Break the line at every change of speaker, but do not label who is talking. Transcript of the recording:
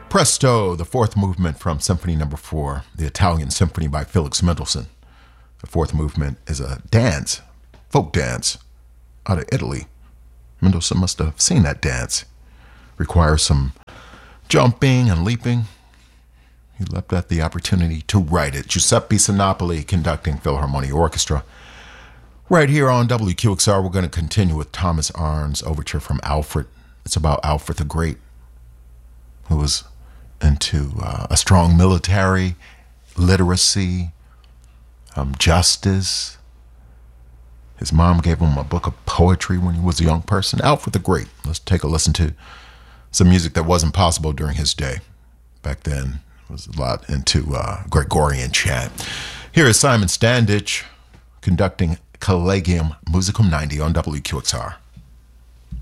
Presto, the fourth movement from Symphony Number 4, the Italian Symphony by Felix Mendelssohn. The fourth movement is a dance, folk dance, out of Italy. Mendelssohn must have seen that dance. Requires some jumping and leaping. He leapt at the opportunity to write it. Giuseppe Sinopoli conducting Philharmonia Orchestra. Right here on WQXR, we're going to continue with Thomas Arndt's overture from Alfred. It's about Alfred the Great, who was into a strong military, literacy, justice. His mom gave him a book of poetry when he was a young person. Alfred the Great. Let's take a listen to some music that wasn't possible during his day. Back then, it was a lot into Gregorian chant. Here is Simon Standage conducting Collegium Musicum 90 on WQXR.